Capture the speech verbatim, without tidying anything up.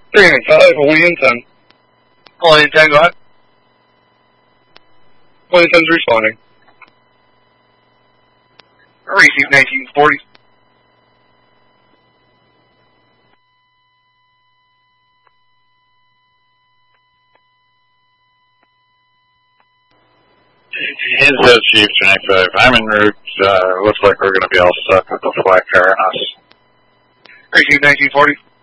three ninety-five, Hawaiian ten. Hawaiian ten, go ahead. Hawaiian ten's responding. Receive nineteen forty. Here's the Chief, twenty-five. I'm en route. Uh, looks like we're going to be all stuck with the flat car on us. Receive nineteen forty.